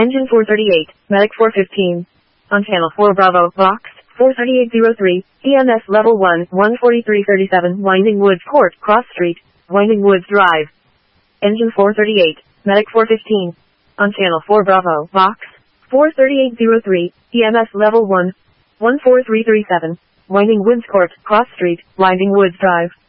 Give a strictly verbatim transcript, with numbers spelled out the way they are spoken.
Engine four thirty-eight, Medic four fifteen. On channel four Bravo, box, four thirty-eight oh three, E M S level one, one forty-three thirty-seven, Winding Woods Court, Cross Street, Winding Woods Drive. Engine four thirty-eight, Medic four fifteen. On channel four Bravo, box, four thirty-eight oh three, E M S level one, one forty-three thirty-seven, Winding Woods Court, Cross Street, Winding Woods Drive.